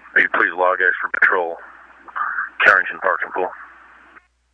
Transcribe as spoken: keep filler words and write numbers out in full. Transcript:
Will you please log extra patrol, Carrington Park and Pool?